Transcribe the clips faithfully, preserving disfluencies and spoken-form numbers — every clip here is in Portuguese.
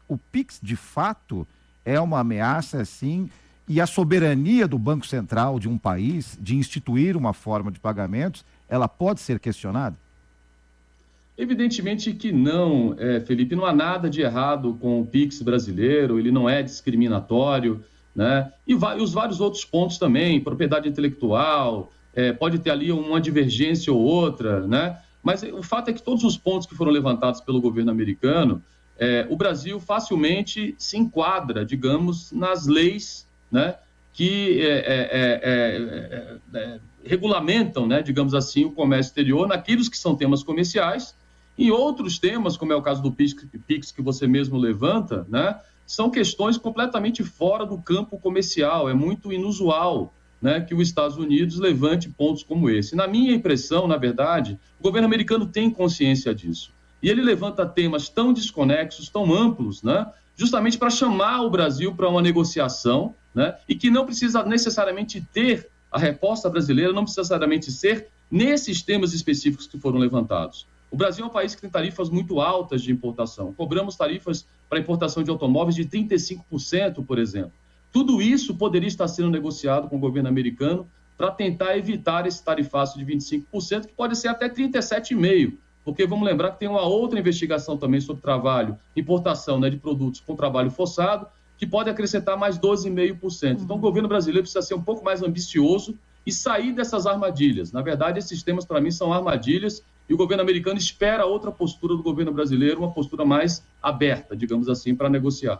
O Pix, de fato, é uma ameaça, assim, e a soberania do Banco Central de um país de instituir uma forma de pagamentos, ela pode ser questionada? Evidentemente que não, é, Felipe, não há nada de errado com o Pix brasileiro, ele não é discriminatório, né? E, vai, e os vários outros pontos também, propriedade intelectual, é, pode ter ali uma divergência ou outra, né? Mas o fato é que todos os pontos que foram levantados pelo governo americano, é, o Brasil facilmente se enquadra, digamos, nas leis, né, que é, é, é, é, é, regulamentam, né, digamos assim, o comércio exterior naqueles que são temas comerciais. Em outros temas, como é o caso do Pix, Pix que você mesmo levanta, né, são questões completamente fora do campo comercial. É muito inusual, né, que os Estados Unidos levante pontos como esse. Na minha impressão, na verdade, o governo americano tem consciência disso. E ele levanta temas tão desconexos, tão amplos, né, justamente para chamar o Brasil para uma negociação, né, e que não precisa necessariamente ter, a resposta brasileira não precisa necessariamente ser nesses temas específicos que foram levantados. O Brasil é um país que tem tarifas muito altas de importação. Cobramos tarifas para importação de automóveis de trinta e cinco por cento, por exemplo. Tudo isso poderia estar sendo negociado com o governo americano para tentar evitar esse tarifaço de vinte e cinco por cento, que pode ser até trinta e sete vírgula cinco por cento, porque vamos lembrar que tem uma outra investigação também sobre trabalho, importação, né, de produtos com trabalho forçado, que pode acrescentar mais doze vírgula cinco por cento. Então o governo brasileiro precisa ser um pouco mais ambicioso e sair dessas armadilhas. Na verdade, esses temas, para mim, são armadilhas, e o governo americano espera outra postura do governo brasileiro, uma postura mais aberta, digamos assim, para negociar.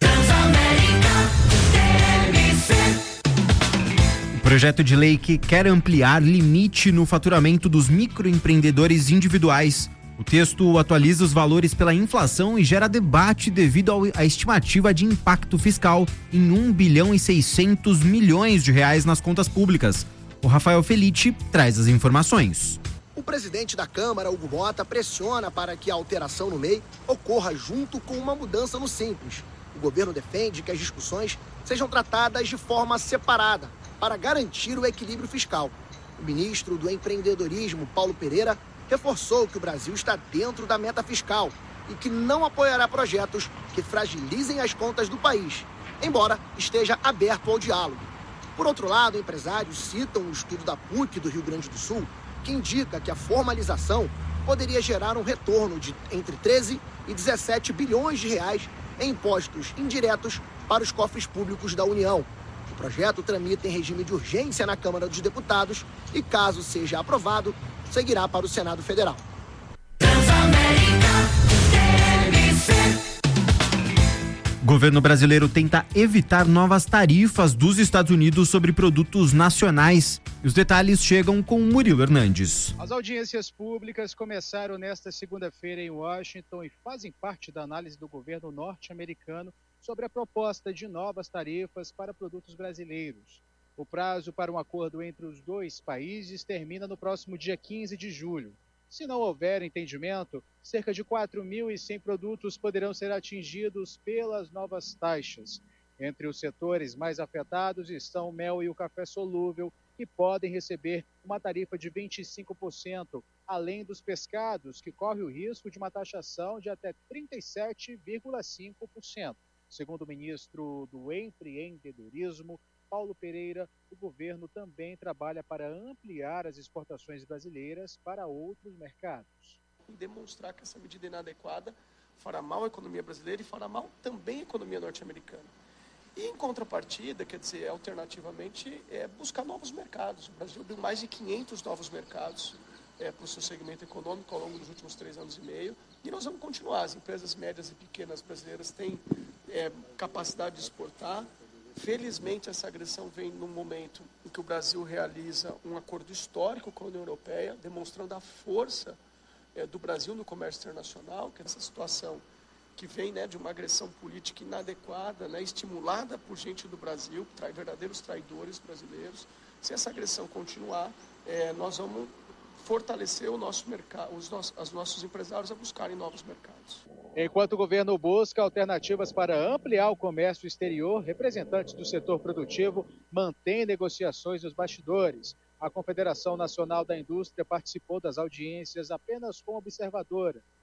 O projeto de lei que quer ampliar limite no faturamento dos microempreendedores individuais. O texto atualiza os valores pela inflação e gera debate devido à estimativa de impacto fiscal em um bilhão e seiscentos milhões de reais nas contas públicas. O Rafael Felitti traz as informações. O presidente da Câmara, Hugo Mota, pressiona para que a alteração no M E I ocorra junto com uma mudança no Simples. O governo defende que as discussões sejam tratadas de forma separada para garantir o equilíbrio fiscal. O ministro do Empreendedorismo, Paulo Pereira, reforçou que o Brasil está dentro da meta fiscal e que não apoiará projetos que fragilizem as contas do país, embora esteja aberto ao diálogo. Por outro lado, empresários citam um estudo da P U C do Rio Grande do Sul que indica que a formalização poderia gerar um retorno de entre treze e dezessete bilhões de reais em impostos indiretos para os cofres públicos da União. O projeto tramita em regime de urgência na Câmara dos Deputados e, caso seja aprovado, seguirá para o Senado Federal. O governo brasileiro tenta evitar novas tarifas dos Estados Unidos sobre produtos nacionais. Os detalhes chegam com Murilo Hernandes. As audiências públicas começaram nesta segunda-feira em Washington e fazem parte da análise do governo norte-americano sobre a proposta de novas tarifas para produtos brasileiros. O prazo para um acordo entre os dois países termina no próximo dia quinze de julho. Se não houver entendimento, cerca de quatro mil e cem produtos poderão ser atingidos pelas novas taxas. Entre os setores mais afetados estão o mel e o café solúvel, que podem receber uma tarifa de vinte e cinco por cento, além dos pescados, que correm o risco de uma taxação de até trinta e sete vírgula cinco por cento. Segundo o ministro do Empreendedorismo, Paulo Pereira, o governo também trabalha para ampliar as exportações brasileiras para outros mercados. Demonstrar que essa medida é inadequada fará mal à economia brasileira e fará mal também à economia norte-americana. E, em contrapartida, quer dizer, alternativamente, é buscar novos mercados. O Brasil abriu mais de quinhentos novos mercados é, para o seu segmento econômico ao longo dos últimos três anos e meio. E nós vamos continuar. As empresas médias e pequenas brasileiras têm é, capacidade de exportar. Felizmente, essa agressão vem num momento em que o Brasil realiza um acordo histórico com a União Europeia, demonstrando a força é, do Brasil no comércio internacional, que é essa situação que vem, né, de uma agressão política inadequada, né, estimulada por gente do Brasil, trai, verdadeiros traidores brasileiros. Se essa agressão continuar, é, nós vamos fortalecer o nosso mercado, os nossos, os nossos empresários a buscarem novos mercados. Enquanto o governo busca alternativas para ampliar o comércio exterior, representantes do setor produtivo mantêm negociações nos bastidores. A Confederação Nacional da Indústria participou das audiências apenas como observadora.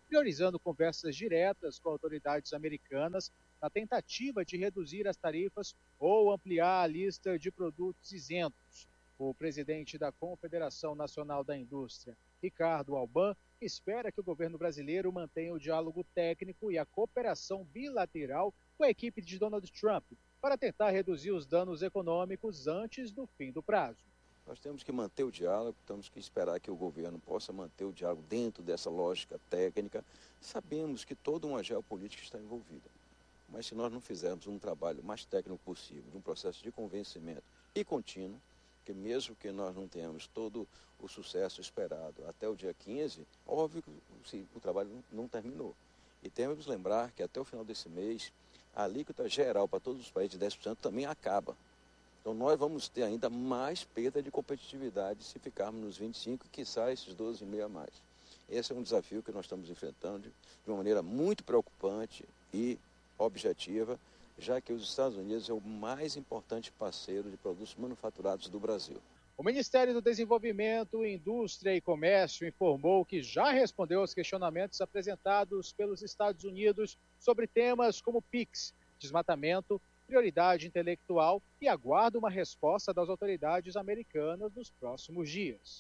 priorizando conversas diretas com autoridades americanas na tentativa de reduzir as tarifas ou ampliar a lista de produtos isentos. O presidente da Confederação Nacional da Indústria, Ricardo Alban, espera que o governo brasileiro mantenha o diálogo técnico e a cooperação bilateral com a equipe de Donald Trump para tentar reduzir os danos econômicos antes do fim do prazo. Nós temos que manter o diálogo, temos que esperar que o governo possa manter o diálogo dentro dessa lógica técnica. Sabemos que toda uma geopolítica está envolvida, mas se nós não fizermos um trabalho mais técnico possível, de um processo de convencimento e contínuo, que mesmo que nós não tenhamos todo o sucesso esperado até o dia quinze, óbvio que o trabalho não terminou. E temos que lembrar que até o final desse mês, a alíquota geral para todos os países de dez por cento também acaba. Então nós vamos ter ainda mais perda de competitividade se ficarmos nos vinte e cinco, quiçá esses doze vírgula cinco a mais. Esse é um desafio que nós estamos enfrentando de uma maneira muito preocupante e objetiva, já que os Estados Unidos é o mais importante parceiro de produtos manufaturados do Brasil. O Ministério do Desenvolvimento, Indústria e Comércio informou que já respondeu aos questionamentos apresentados pelos Estados Unidos sobre temas como Pix, desmatamento, prioridade intelectual e aguarda uma resposta das autoridades americanas nos próximos dias.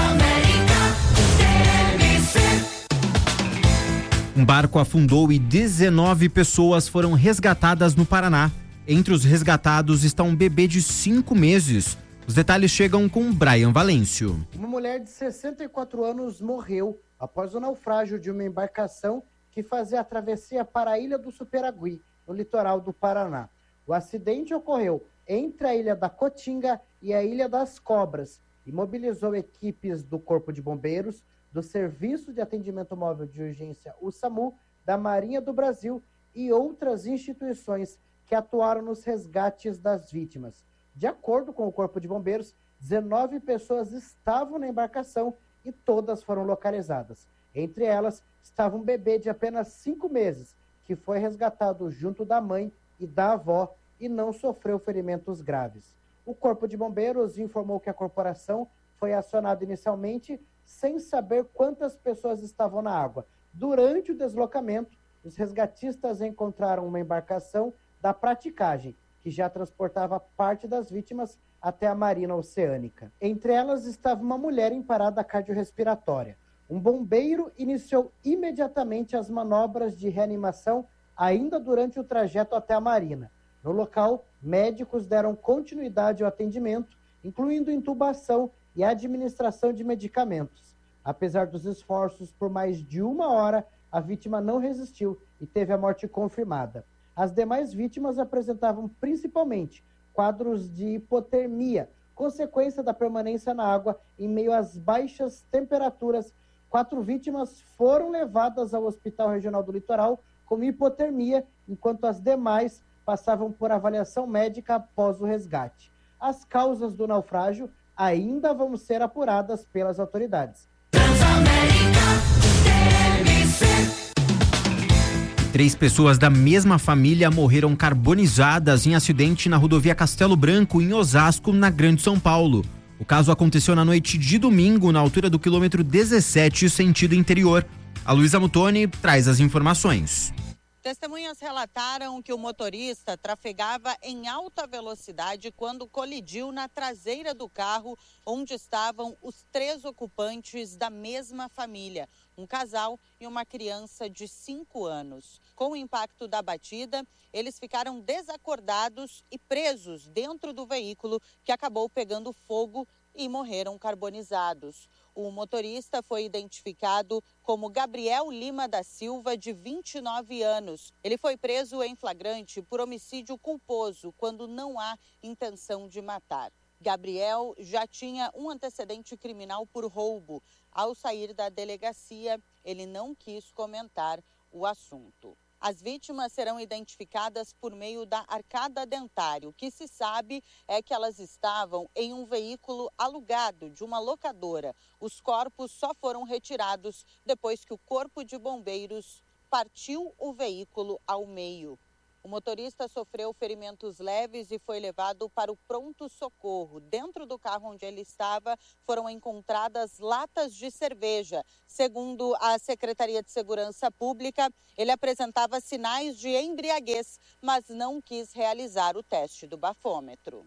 Um barco afundou e dezenove pessoas foram resgatadas no Paraná. Entre os resgatados está um bebê de cinco meses. Os detalhes chegam com Brian Valêncio. Uma mulher de sessenta e quatro anos morreu após o naufrágio de uma embarcação que fazia a travessia para a Ilha do Superagui, no litoral do Paraná. O acidente ocorreu entre a Ilha da Cotinga e a Ilha das Cobras e mobilizou equipes do Corpo de Bombeiros, do Serviço de Atendimento Móvel de Urgência, o SAMU, da Marinha do Brasil e outras instituições que atuaram nos resgates das vítimas. De acordo com o Corpo de Bombeiros, dezenove pessoas estavam na embarcação e todas foram localizadas. Entre elas estava um bebê de apenas cinco meses, que foi resgatado junto da mãe e da avó e não sofreu ferimentos graves. O Corpo de Bombeiros informou que a corporação foi acionada inicialmente sem saber quantas pessoas estavam na água. Durante o deslocamento, os resgatistas encontraram uma embarcação da Praticagem, que já transportava parte das vítimas até a Marina Oceânica. Entre elas estava uma mulher em parada cardiorrespiratória. Um bombeiro iniciou imediatamente as manobras de reanimação ainda durante o trajeto até a Marina. No local, médicos deram continuidade ao atendimento, incluindo intubação e administração de medicamentos. Apesar dos esforços por mais de uma hora, a vítima não resistiu e teve a morte confirmada. As demais vítimas apresentavam principalmente quadros de hipotermia, consequência da permanência na água em meio às baixas temperaturas. Quatro vítimas foram levadas ao Hospital Regional do Litoral com hipotermia, enquanto as demais passavam por avaliação médica após o resgate. As causas do naufrágio ainda vão ser apuradas pelas autoridades. Três pessoas da mesma família morreram carbonizadas em acidente na rodovia Castelo Branco, em Osasco, na Grande São Paulo. O caso aconteceu na noite de domingo, na altura do quilômetro dezessete, sentido interior. A Luísa Mutoni traz as informações. Testemunhas relataram que o motorista trafegava em alta velocidade quando colidiu na traseira do carro onde estavam os três ocupantes da mesma família, um casal e uma criança de cinco anos. Com o impacto da batida, eles ficaram desacordados e presos dentro do veículo, que acabou pegando fogo e morreram carbonizados. O motorista foi identificado como Gabriel Lima da Silva, de vinte e nove anos. Ele foi preso em flagrante por homicídio culposo, quando não há intenção de matar. Gabriel já tinha um antecedente criminal por roubo. Ao sair da delegacia, ele não quis comentar o assunto. As vítimas serão identificadas por meio da arcada dentária. O que se sabe é que elas estavam em um veículo alugado de uma locadora. Os corpos só foram retirados depois que o Corpo de Bombeiros partiu o veículo ao meio. O motorista sofreu ferimentos leves e foi levado para o pronto-socorro. Dentro do carro onde ele estava foram encontradas latas de cerveja. Segundo a Secretaria de Segurança Pública, ele apresentava sinais de embriaguez, mas não quis realizar o teste do bafômetro.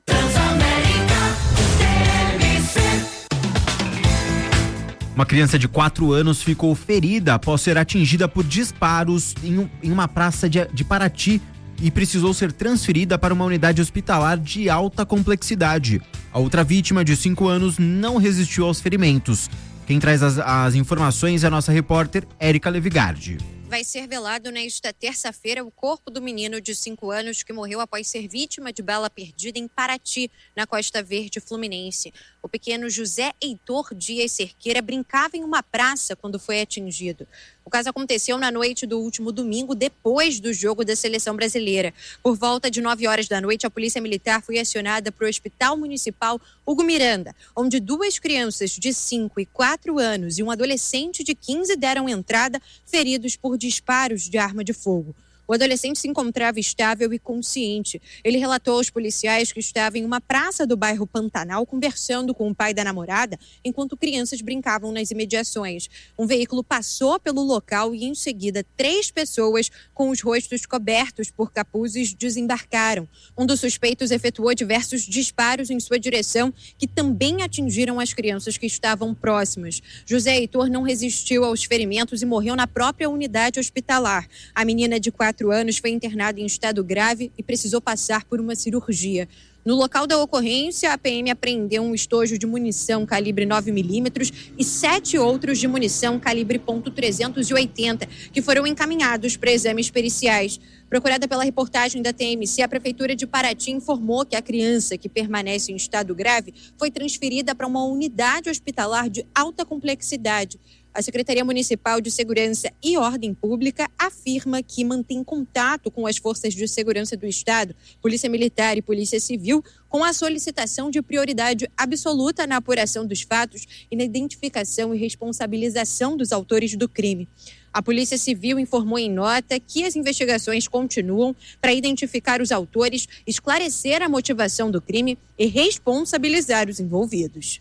Uma criança de quatro anos ficou ferida após ser atingida por disparos em, um, em uma praça de, de Paraty e precisou ser transferida para uma unidade hospitalar de alta complexidade. A outra vítima, de cinco anos, não resistiu aos ferimentos. Quem traz as, as informações é a nossa repórter Érica Levigardi. Vai ser velado nesta terça-feira o corpo do menino de cinco anos que morreu após ser vítima de bala perdida em Paraty, na Costa Verde Fluminense. O pequeno José Heitor Dias Cerqueira brincava em uma praça quando foi atingido. O caso aconteceu na noite do último domingo, depois do jogo da seleção brasileira. Por volta de nove horas da noite, a Polícia Militar foi acionada para o Hospital Municipal Hugo Miranda, onde duas crianças de cinco e quatro anos e um adolescente de quinze deram entrada, feridos por disparos de arma de fogo. O adolescente se encontrava estável e consciente. Ele relatou aos policiais que estava em uma praça do bairro Pantanal conversando com o pai da namorada, enquanto crianças brincavam nas imediações. Um veículo passou pelo local e, em seguida, três pessoas com os rostos cobertos por capuzes desembarcaram. Um dos suspeitos efetuou diversos disparos em sua direção, que também atingiram as crianças que estavam próximas. José Heitor não resistiu aos ferimentos e morreu na própria unidade hospitalar. A menina de quatro anos foi internada em estado grave e precisou passar por uma cirurgia. No local da ocorrência, a P M apreendeu um estojo de munição calibre nove milímetros e sete outros de munição calibre ponto trezentos e oitenta, que foram encaminhados para exames periciais. Procurada pela reportagem da T M C, a Prefeitura de Paraty informou que a criança, que permanece em estado grave, foi transferida para uma unidade hospitalar de alta complexidade. A Secretaria Municipal de Segurança e Ordem Pública afirma que mantém contato com as forças de segurança do Estado, Polícia Militar e Polícia Civil, com a solicitação de prioridade absoluta na apuração dos fatos e na identificação e responsabilização dos autores do crime. A Polícia Civil informou em nota que as investigações continuam para identificar os autores, esclarecer a motivação do crime e responsabilizar os envolvidos.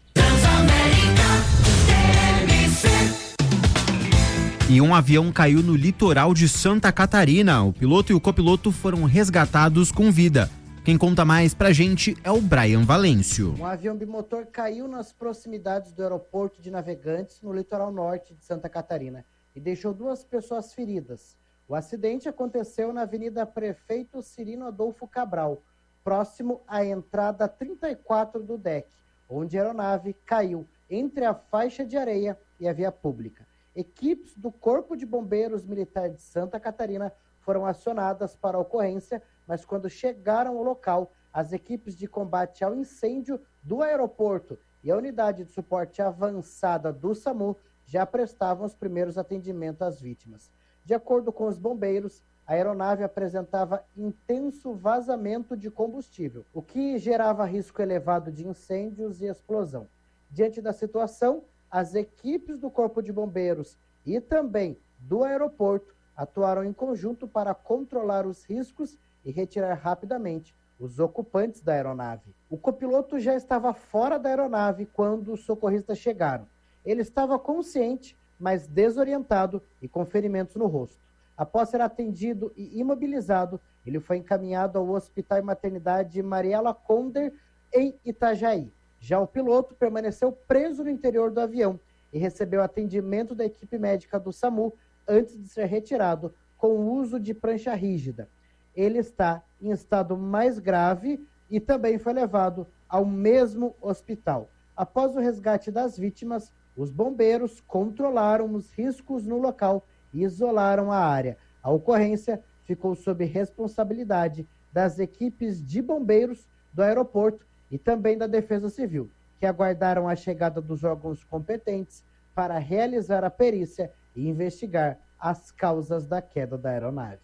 E um avião caiu no litoral de Santa Catarina. O piloto e o copiloto foram resgatados com vida. Quem conta mais pra gente é o Brian Valêncio. Um avião bimotor caiu nas proximidades do aeroporto de Navegantes, no litoral norte de Santa Catarina, e deixou duas pessoas feridas. O acidente aconteceu na Avenida Prefeito Cirino Adolfo Cabral, próximo à entrada trinta e quatro do D E C, onde a aeronave caiu entre a faixa de areia e a via pública. Equipes do Corpo de Bombeiros Militar de Santa Catarina foram acionadas para a ocorrência, mas quando chegaram ao local, as equipes de combate ao incêndio do aeroporto e a unidade de suporte avançada do SAMU já prestavam os primeiros atendimentos às vítimas. De acordo com os bombeiros, a aeronave apresentava intenso vazamento de combustível, o que gerava risco elevado de incêndios e explosão. Diante da situação, as equipes do Corpo de Bombeiros e também do aeroporto atuaram em conjunto para controlar os riscos e retirar rapidamente os ocupantes da aeronave. O copiloto já estava fora da aeronave quando os socorristas chegaram. Ele estava consciente, mas desorientado e com ferimentos no rosto. Após ser atendido e imobilizado, ele foi encaminhado ao Hospital e Maternidade Mariela Conder, em Itajaí. Já o piloto permaneceu preso no interior do avião e recebeu atendimento da equipe médica do SAMU antes de ser retirado com o uso de prancha rígida. Ele está em estado mais grave e também foi levado ao mesmo hospital. Após o resgate das vítimas, os bombeiros controlaram os riscos no local e isolaram a área. A ocorrência ficou sob responsabilidade das equipes de bombeiros do aeroporto e também da Defesa Civil, que aguardaram a chegada dos órgãos competentes para realizar a perícia e investigar as causas da queda da aeronave.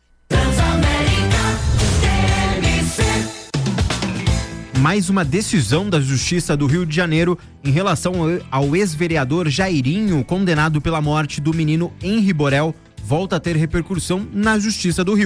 Mais uma decisão da Justiça do Rio de Janeiro em relação ao ex-vereador Jairinho, condenado pela morte do menino Henri Borel, volta a ter repercussão na Justiça do Rio.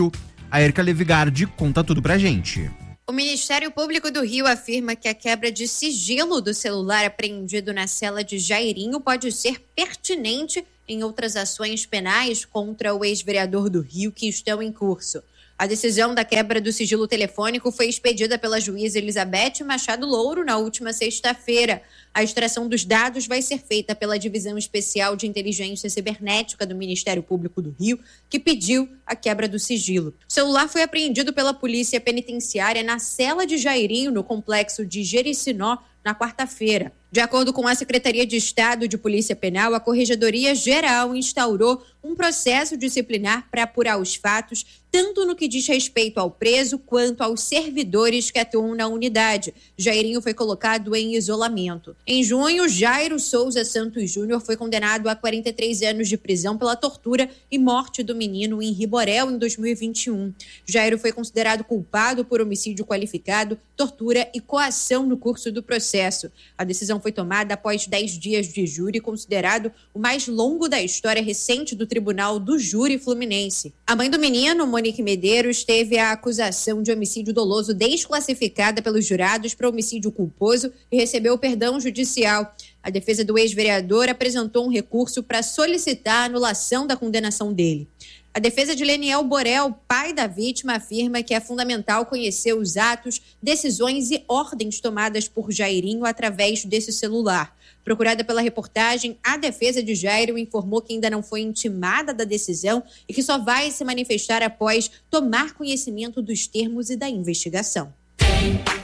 A Erika Levigardi conta tudo pra gente. O Ministério Público do Rio afirma que a quebra de sigilo do celular apreendido na cela de Jairinho pode ser pertinente em outras ações penais contra o ex-vereador do Rio que estão em curso. A decisão da quebra do sigilo telefônico foi expedida pela juíza Elizabeth Machado Louro na última sexta-feira. A extração dos dados vai ser feita pela Divisão Especial de Inteligência Cibernética do Ministério Público do Rio, que pediu a quebra do sigilo. O celular foi apreendido pela Polícia Penitenciária na cela de Jairinho, no complexo de Jericinó, na quarta-feira. De acordo com a Secretaria de Estado de Polícia Penal, a Corregedoria Geral instaurou um processo disciplinar para apurar os fatos, tanto no que diz respeito ao preso quanto aos servidores que atuam na unidade. Jairinho foi colocado em isolamento. Em junho, Jairo Souza Santos Júnior foi condenado a quarenta e três anos de prisão pela tortura e morte do menino em Riborel em dois mil e vinte e um. Jairo foi considerado culpado por homicídio qualificado, tortura e coação no curso do processo. A decisão foi tomada após dez dias de júri, considerado o mais longo da história recente do Tribunal do Júri Fluminense. A mãe do menino, Monique Medeiros, teve a acusação de homicídio doloso desclassificada pelos jurados para homicídio culposo e recebeu perdão judicial. A defesa do ex-vereador apresentou um recurso para solicitar a anulação da condenação dele. A defesa de Leniel Borel, pai da vítima, afirma que é fundamental conhecer os atos, decisões e ordens tomadas por Jairinho através desse celular. Procurada pela reportagem, a defesa de Jairo informou que ainda não foi intimada da decisão e que só vai se manifestar após tomar conhecimento dos termos e da investigação.